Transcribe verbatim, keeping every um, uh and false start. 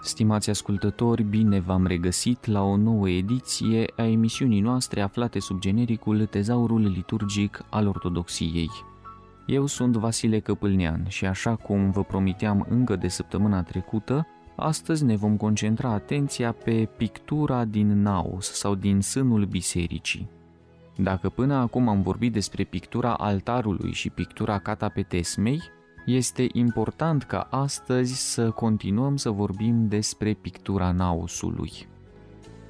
Stimați ascultători, bine v-am regăsit la o nouă ediție a emisiunii noastre aflate sub genericul Tezaurul liturgic al Ortodoxiei. Eu sunt Vasile Căpâlnean și așa cum vă promiteam încă de săptămâna trecută, astăzi ne vom concentra atenția pe pictura din naos sau din sânul bisericii. Dacă până acum am vorbit despre pictura altarului și pictura catapetesmei, este important ca astăzi să continuăm să vorbim despre pictura naosului.